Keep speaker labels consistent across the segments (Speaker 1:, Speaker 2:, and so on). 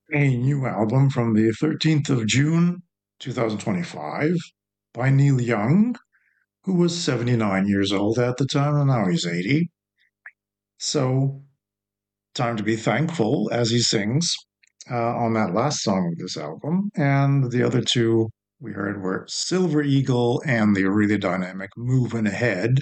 Speaker 1: A new album from the 13th of June, 2025, by Neil Young, who was 79 years old at the time, and now he's 80. So, time to be thankful as he sings on that last song of this album. And the other two we heard were Silver Eagle and the really dynamic Moving Ahead,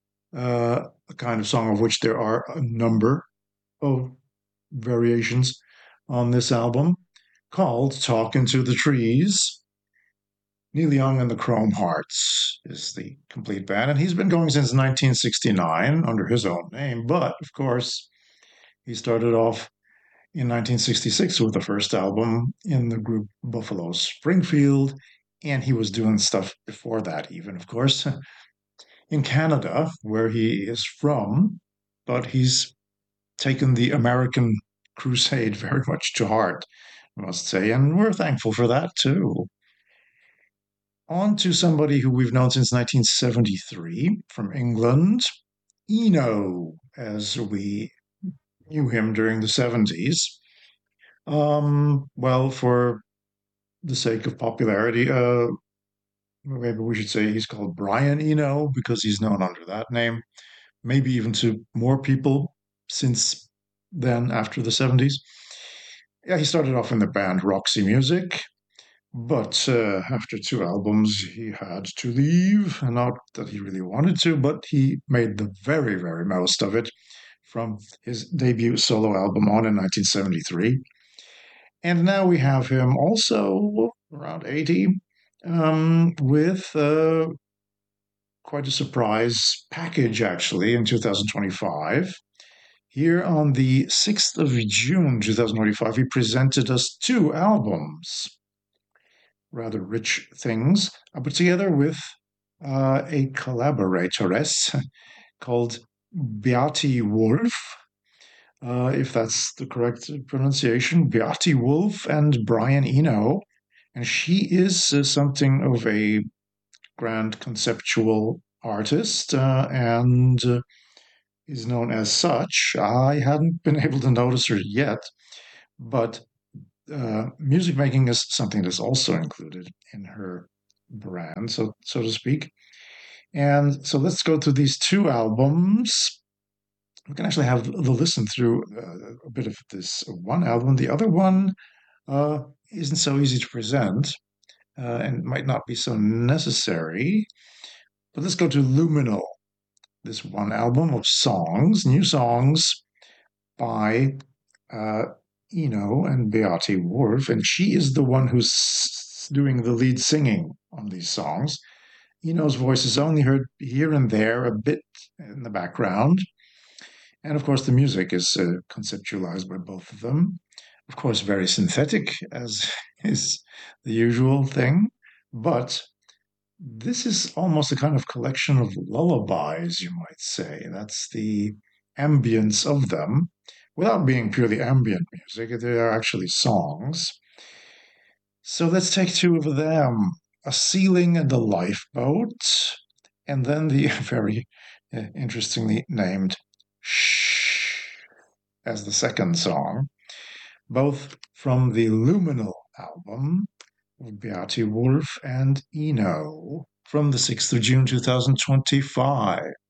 Speaker 1: a kind of song of which there are a number of variations on this album, called Talking to the Trees. Neil Young and the Chrome Hearts is the complete band, and he's been going since 1969 under his own name. But of course, he started off in 1966 with the first album in the group Buffalo Springfield, and he was doing stuff before that, even, of course, in Canada, where he is from. But he's taken the American crusade very much to heart, I must say, and we're thankful for that too. On to somebody who we've known since 1973 from England, Eno, as we knew him during the 70s. Well, for the sake of popularity, maybe we should say he's called Brian Eno because he's known under that name, maybe even to more people since then, after the 70s. Yeah, he started off in the band Roxy Music, but after two albums, he had to leave. Not that he really wanted to, but he made the very, very most of it from his debut solo album on in 1973. And now we have him also around 80 with quite a surprise package, actually, in 2025. Here on the 6th of June 2025, he presented us two albums, rather rich things, but together with a collaboratress called Beate Wolf, if that's the correct pronunciation, Beate Wolf and Brian Eno. And she is something of a grand conceptual artist and is known as such. I hadn't been able to notice her yet, but music making is something that's also included in her brand, so to speak. And so let's go through these two albums. We can actually have the listen through a bit of this one album. The other one uh, isn't so easy to present and might not be so necessary. But let's go to Luminal, this one album of songs, new songs by uh, Eno and Beate Wolf, and she is the one who's doing the lead singing on these songs. Eno's voice is only heard here and there, a bit in the background. And of course, the music is conceptualized by both of them. Of course, very synthetic, as is the usual thing. But this is almost a kind of collection of lullabies, you might say. That's the ambience of them. Without being purely ambient music, they are actually songs. So let's take two of them, A Ceiling and a Lifeboat, and then the very interestingly named Shh as the second song, both from the Luminal album of Beate Wolf and Eno from the 6th of June 2025.